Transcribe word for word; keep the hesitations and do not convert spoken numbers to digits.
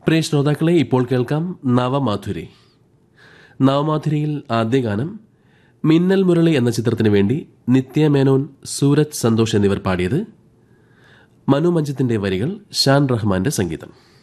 പ്രിയ ശ്രോതാക്കളെ, ഇപ്പോൾ കേൾക്കാം നവമാധുരി. നവമാധുരിയിൽ ആദ്യ ഗാനം മിന്നൽ മുരളി എന്ന ചിത്രത്തിനു വേണ്ടി നിത്യ മേനോൻ, സൂരജ് സന്തോഷ് എന്നിവർ പാടിയത്. മനു മഞ്ജിത്തിന്റെ വരികൾ, ഷാൻ റഹ്മാന്റെ സംഗീതം.